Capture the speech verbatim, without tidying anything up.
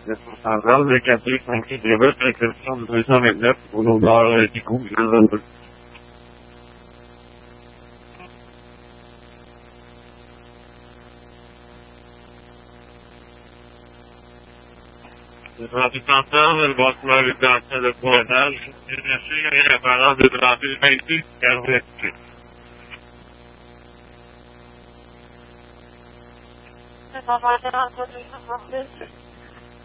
Centrale de quartier Saint-Québécois, exception de deux cent vingt-neuf, pour l'odeur du coup, je le Le trente-huit central, le bâtiment résidentiel de trois étages, énergie et référence de trente-huit vingt-six, quarante. C'est pas mal, c'est